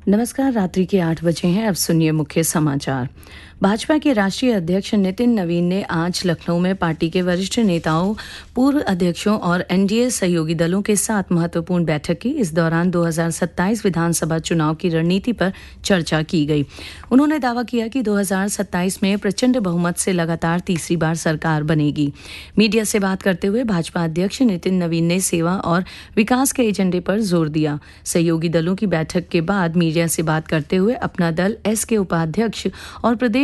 नमस्कार। रात्रि के 8 बजे हैं। अब सुनिए मुख्य समाचार। भाजपा के राष्ट्रीय अध्यक्ष नितिन नवीन ने आज लखनऊ में पार्टी के वरिष्ठ नेताओं, पूर्व अध्यक्षों और एनडीए सहयोगी दलों के साथ महत्वपूर्ण बैठक की। इस दौरान 2027 विधानसभा चुनाव की रणनीति पर चर्चा की गई। उन्होंने दावा किया कि 2027 में प्रचंड बहुमत से लगातार तीसरी बार सरकार बनेगी। मीडिया से बात करते हुए भाजपा अध्यक्ष नितिन नवीन ने सेवा और विकास के एजेंडे पर जोर दिया। सहयोगी दलों की बैठक के बाद मीडिया से बात करते हुए अपना दल एस के उपाध्यक्ष और प्रदेश